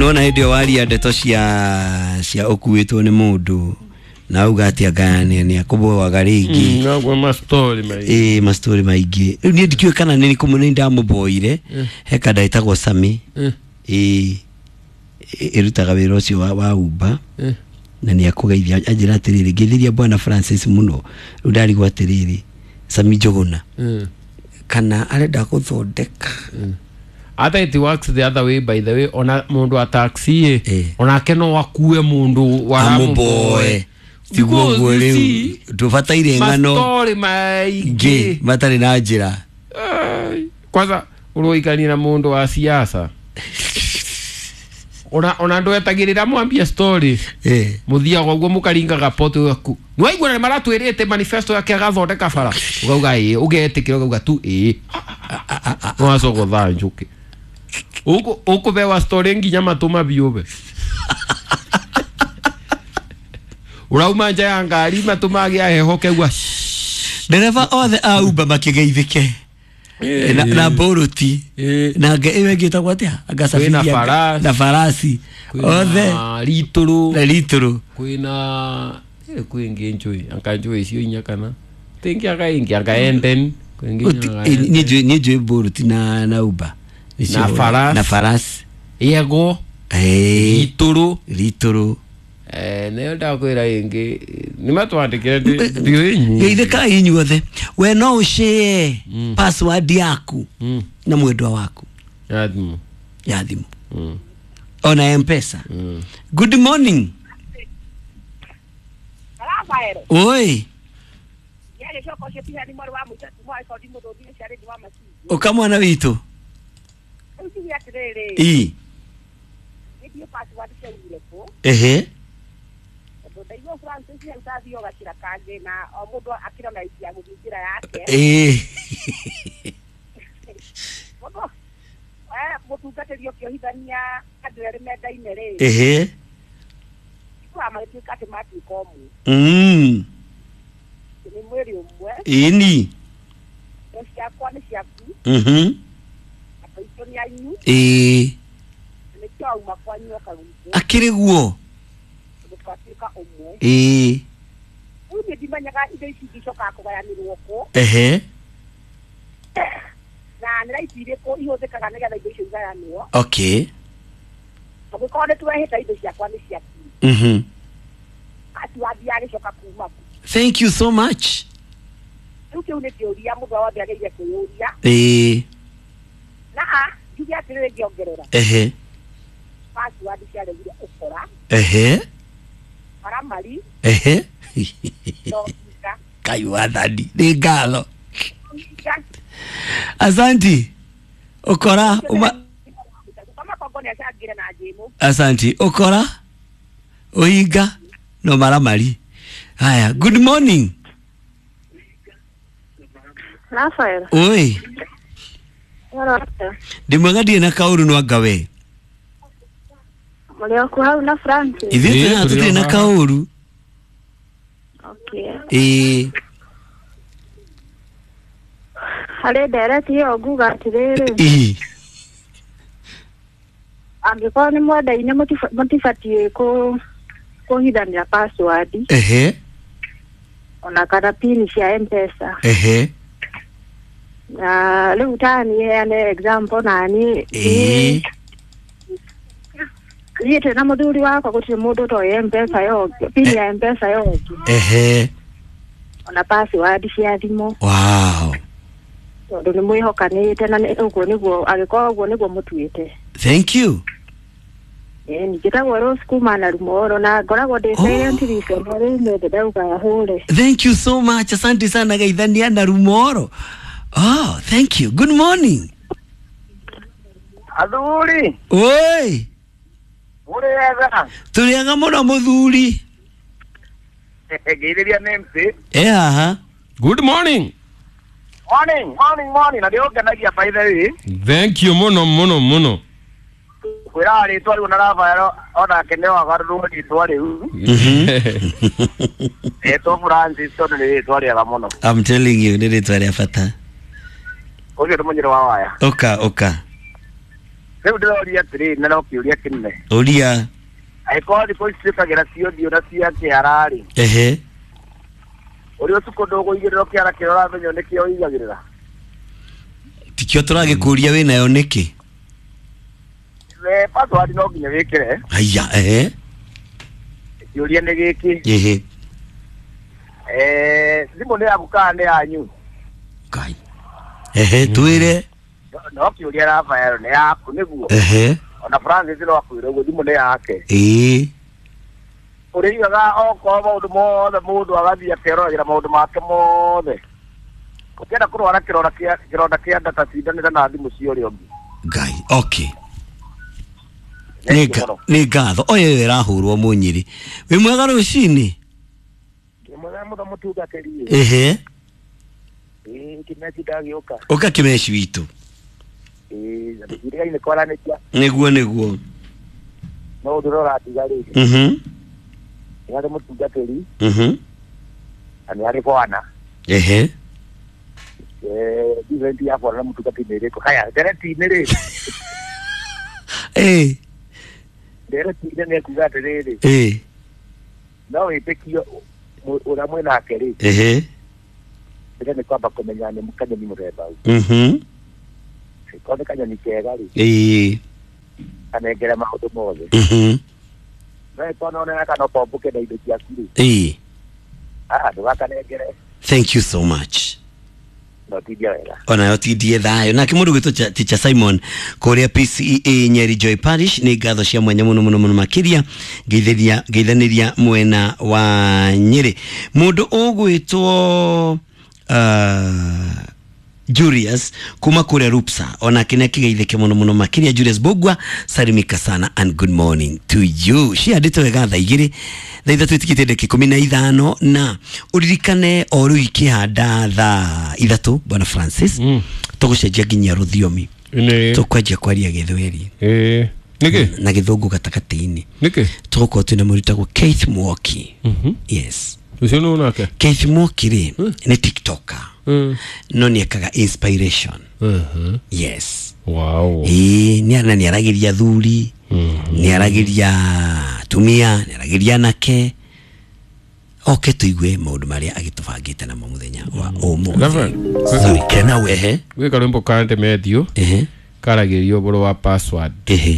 nona ndio wali ya ndeto cia okuwetwo ni mundu na ugati agane ni akubo wagaringi na kwa mastori mai mastori maingi ni ndikiwe kana ni kumune ndamuboire heka ndaitagwo Sami irutaga wira ucio wa Uber na ni akugeithia ajira atiriri ngithiria bwana Francis muno udari gwa atiriri Sami Njuguna kana arenda guthondeka ata it works the other way. By the way, ona mundu a taxi ona keno wakue mundu waramuboe tiguo gwele tufataire ngano mastori maingi matari na njira kwanza uroikani na mundu wa siasa ona ndo etagirira mwambia story muthia gwo mukaringa gapoto yaku nwaigwa na maratu erete manifesto yake agathondeka bara ugauga ugetikira ugauga tu waso gotha njuke uko bewa story nginya matuma biube urauma nja ya ngari matuma gia heho kegwa dereva othe a Uber makigeithike na boruti na ngewe ngitagwa atia agacabiria na farasi othe lituru kwina kwingi njui ankanjui icio inya kana tingi akaenden ni njui boruti na Uber na farasi yego lituru ne ndakwira ingi ni matwandikire ndio inyi geitheka inyuothe we no ushare password yaku na mwendwa waku yadhimu ona M-Pesa. Good morning. Oi ukamwana witu ehe mutungatĩrio kĩohithania andũ erĩ menda-inĩ rĩ kwa magĩtuĩka atĩ matuĩka ũmwe nĩ mwĩrĩ ũmwe ini ciakwa nĩ ciaku andũ aitũ nĩ anyu nĩ kĩauma kwanyu ũkagwitũ akĩrĩ guo tũgatuĩka ũmwe rĩu nĩ ndimenyaga indo ici icokaga kũgayanĩrwo kũ na nĩraithi irĩkũ ihũthĩkaga nĩgetha indo icio igayanwo ũngĩkorwo nĩ twehĩta indo ciakwa nĩ ciaku atiwambi agĩcoka kuma ku. Thank you so much. Rĩu kĩu nĩ kĩũria mũndũ wothe agĩrĩire kwĩyũria na njuge atĩrĩrĩ ngĩongerera password ciaregire ũkora maramari kayu wathani nĩ ngatho asanti ukora asanti ukora uhinga no maramari haya. Good morning Rafael. Oi ndimwega ndie na kauru no ngawe Mulio ku hau na Francis ithi tuti na kauru hale direct yo guga atiriri angĩkorwo nĩ mwendaine mũtibatie kũhithania password ona kana pin cia M-Pesa na rĩu tani heane example nani niĩ na mũthuri wakwa gũtirĩ mũndũ toĩ M-Pesa yoke pin ya M-Pesa yoke ona password cia thimũ tondũ nĩ mwĩhokanĩte na ũguo nĩguo agĩkorwo ũguo nĩguo mũtuĩte. Thank you. Nĩnjĩtagwo Rose kuma na Rumoro na ngoragwo ndĩ silent listener nĩ ndauga hũre. Thank you so much. Asante sana geithania na Rumoro. Oh, thank you. Good morning. Athuri. Oi. Urega. Turianga mũno mũthuri. Geithĩria nemse. Aha. Good morning. Morning. Na ndio kenagia by the way. Thank you muno. Kwira ri twari una Rafael ona keneo agaru ri twari u. Eto Francis to ri twari aga muno. I'm telling you ri twari afata. Oge tumunyiro wa waya. Oka. Leo ndio atiri na no kiuria kinene. Uria. Aikodi ko sikagira cio dio na cia kiarari. Uri utuko ndogo igiriro kiara kirora menyo nikio igagirira. Tikio turagikuria we nayo niki? Password no nginya wikire. Aya Kiuria ni giki. Simu ni agukane yanyu. Kai. Tuire. No kiuria Rafael ni yaku niguo. Ona Francis no akwire ugo simu ni yake. Urigaga oko maundu mothe mundu agathia akerorera maundu make mothe. Ukenda kurwara kironda kia data cidanira na thimu cio riongi. Ngai, okay. Ni ngatho oye wirahurwo munyiri wi mwega rucini mwega muda mutuga kerie kimechi dagioka oka kimechi witu ndirai ne kwala ne tia niguo no ndorora tigari yale mutuga kerie ani ari bwana divendi ya bwana mutuga tinere ko kaya tinere Dere tide ne kuga terere. No itekio ura mwena akeri. Dere ne kwamba kumenyane mukanye ni mureba. Kone kanya ni kegari. Anegera maundu mothe. Na kono ona kana pombuke na indo cia kuri. Ndugakanegere. Thank you so much. No tidia wega. Ona yo tidie thayo na kimundu gitwa Teacher Simon kuria PCEA Nyeri Joy Parish ni ngatho cia mwanya muno makiria ngeithaniria mwena wa Nyeri mundu ugwitwo Julius kuma kuria Rupsa ona kine kigeithike muno makiria Julius Bogwa salimika sana and good morning to you she adito wega tha igiri tha tutikite dakika 15 na uririkane oru ikihanda tha ithatu bwana Francis tugucenjia nginya ruthiomi tukwaje kwaria githweri niki na githungu gatakati-ini niki tuko tuna muritago Keith Mwoki yes ucio no nake Keith Mwoki ri ni TikToker no ni akaga inspiration yes wow ni aragiria thuri ni aragiria tumia ni aragiria nake oke tuigwe maundu maria agitubangite na muthenya wa umuthi kena wehe we karembo kante medio karagirio boro wa password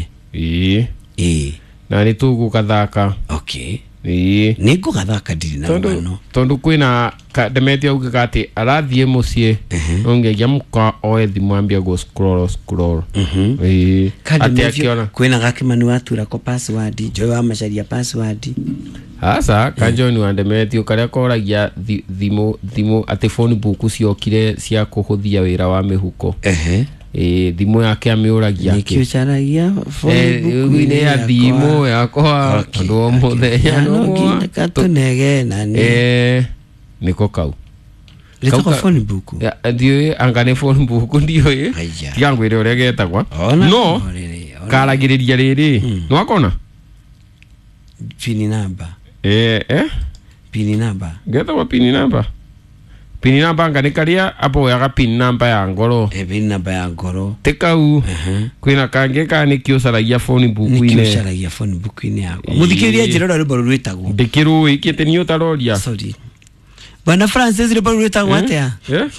na ni tugu kathaka okay ni kugathaka ndiri na ngano tondu kwina demetia uga ati arathie mucie ongegia muka oethi mwambia go scroll ati akiona kwina gakimani watura ko password Joy wa macharia password asa kanjoni wa demetia karia koragia thimu ati phone book ciokire cia kuhuthia wira wa mihuko thimu yake amiuragia nikiucharagia phone book ni ya thimu yakwa ndo muthenya no katunege nani niko kau Leta phone book ndio angane phone book ndio tiangu ile ore getagwa no karagiriria riri no akona pin number pin number getagwa pin number ngane karia apo yaga pin number ya ngoro pin number ya ngoro tekau kwina kange kani kiosaragia phone book ine kiosaragia phone book ine yako muthikiria njira ro rwitagwo ndikiru ikite ni utaroria sorry bwana Francis ro rwitagwo atia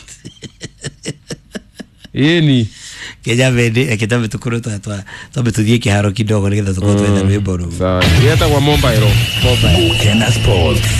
ni keja vende akitabe tukuru twa tuthie kiharo kidogo nigetha tukotwenda rwimbo ru sawa yeta kwa mobile Tena Sports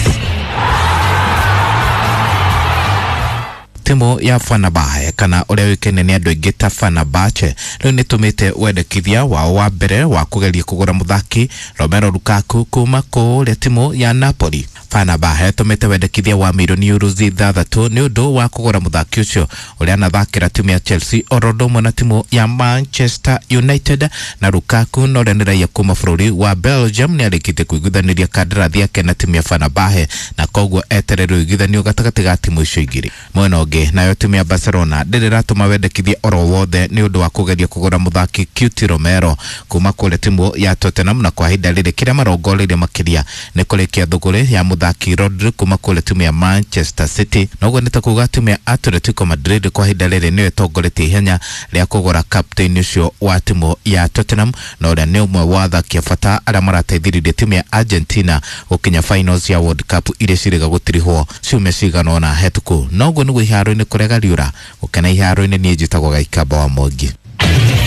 timu ya Fenerbahce kana uria wikene ni andu aingi ta Fenerbahce riu ni tumite wendekithia wao wa mbere wa kugeria kugura muthaki Romelu Lukaku kuma kuria timu ya Napoli. Fenerbahce tumite wendekithia wa milioni euros 6 ni undu wa kugura muthaki ucio uria anathakira timu ya Chelsea orodomo na timu ya Manchester United na Lukaku no reneraia kuma bururi wa Belgium ni arikite kuiguthaniria kandarathi yake na timu ya Fenerbahce na koguo eterero igithanio gatagati ga timu icio igiri mwena ingi nayo timu ya Barcelona ndiriratuma wendekithie oro wothe ni undu wa kugeria kugura muthaki Cuti Romero kuma kule timu ya Tottenham, na kwa hinda riri kiria marongoreire makiria ni kurikia thuguri ya muthaki Rodri kuma kule timu ya Manchester City. Noguo ni ta kuga timu ya Atletico Madrid kwa hinda riri ni itongoretie ihenya ria kugura captain ucio wa timu ya Tottenham, na uria ni umwe wa athaki bata aria marateithiririe timu ya Argentina gukinya finals ya World Cup iria ciriga gutirihwo ciume cigana na hetuku. Noguo ni iharo-ini kurega riura ukena iharo-ini ni njitagwo Gaikamba wa Mongi.